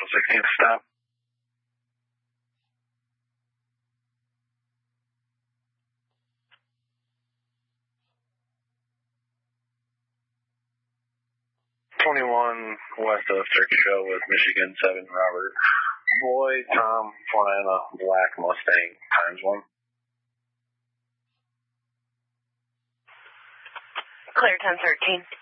Central 16th stop. West of Turkey Show with Michigan 7 Robert Boy Tom flying a black Mustang ×1. Clear 1013.